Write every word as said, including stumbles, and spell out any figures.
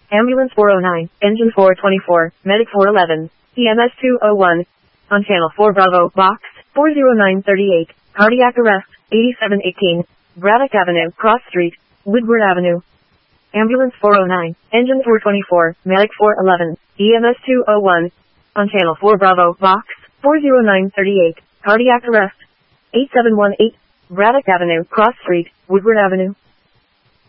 Ambulance four oh nine, Engine four twenty-four, Medic four eleven, E M S two oh one. On Channel four Bravo, Box four oh nine thirty-eight, Cardiac Arrest, eighty-seven eighteen, Braddock Avenue, Cross Street, Woodward Avenue. Ambulance four oh nine, Engine four twenty-four, Medic four eleven, E M S two oh one. On Channel four Bravo, Box four oh nine thirty-eight, Cardiac Arrest, eighty-seven eighteen, Braddock Avenue, Cross Street, Woodward Avenue.